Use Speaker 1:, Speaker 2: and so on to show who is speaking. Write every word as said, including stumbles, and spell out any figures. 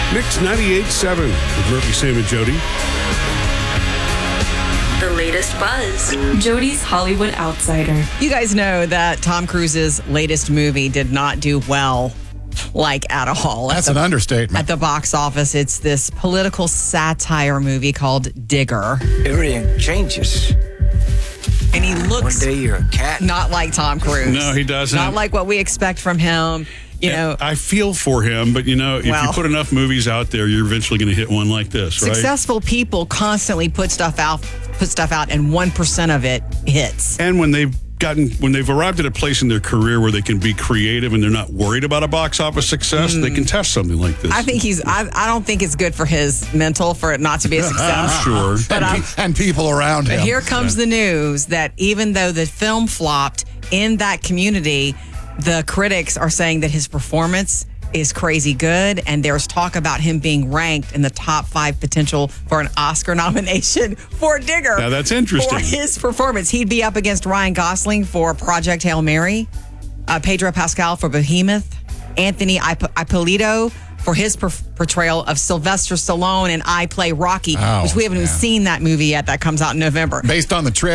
Speaker 1: Mix ninety-eight point seven with Murphy, Sam, and Jody.
Speaker 2: The latest buzz.
Speaker 3: Jody's Hollywood Outsider.
Speaker 4: You guys know that Tom Cruise's latest movie did not do well, like at all.
Speaker 5: That's
Speaker 4: at the,
Speaker 5: an understatement.
Speaker 4: At the box office, it's this political satire movie called Digger.
Speaker 6: Everything changes.
Speaker 4: And he looks
Speaker 6: One day you're a cat.
Speaker 4: not like Tom Cruise.
Speaker 1: No, he doesn't.
Speaker 4: Not like what we expect from him. You know,
Speaker 1: I feel for him, but you know, if
Speaker 4: Well-
Speaker 1: you put enough movies out there, you're eventually going to hit one like this, right?
Speaker 4: successful people constantly put stuff out, put stuff out, and one percent of it hits.
Speaker 1: And when they've gotten, when they've arrived at a place in their career where they can be creative and they're not worried about a box office success, they can test something like this.
Speaker 4: I think he's. I, I don't think it's good for his mental for it not to be a
Speaker 1: I'm
Speaker 4: success.
Speaker 1: sure.
Speaker 4: But
Speaker 5: and,
Speaker 4: I'm,
Speaker 5: pe- and people around
Speaker 4: But
Speaker 5: him.
Speaker 4: here comes the news that even though the film flopped in that community, the critics are saying that his performance is crazy good, and there's talk about him being ranked in the top five potential for an Oscar nomination for Digger.
Speaker 1: Now that's interesting.
Speaker 4: For his performance. He'd be up against Ryan Gosling for Project Hail Mary, uh, Pedro Pascal for Behemoth, Anthony Ip- Ippolito for his per- portrayal of Sylvester Stallone in I Play Rocky,
Speaker 5: Oh,
Speaker 4: which we haven't even
Speaker 5: yeah.
Speaker 4: seen that movie yet. That comes out in November.
Speaker 5: Based on the trailer.